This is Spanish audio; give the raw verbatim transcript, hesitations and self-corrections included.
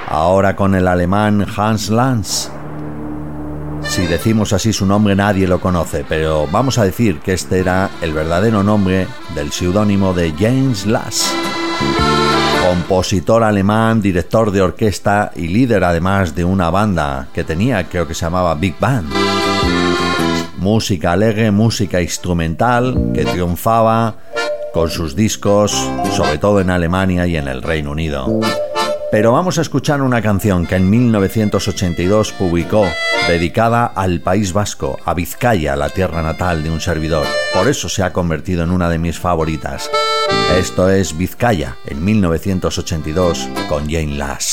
ahora con el alemán Hans Lans. Si decimos así su nombre nadie lo conoce, pero vamos a decir que este era el verdadero nombre del seudónimo de James Last. Compositor alemán, director de orquesta y líder además de una banda que tenía, creo que se llamaba Big Band. Música alegre, música instrumental que triunfaba con sus discos, sobre todo en Alemania y en el Reino Unido. Pero vamos a escuchar una canción que en mil novecientos ochenta y dos publicó, dedicada al País Vasco, a Vizcaya, la tierra natal de un servidor. Por eso se ha convertido en una de mis favoritas. Esto es Vizcaya, en mil novecientos ochenta y dos, con James Last.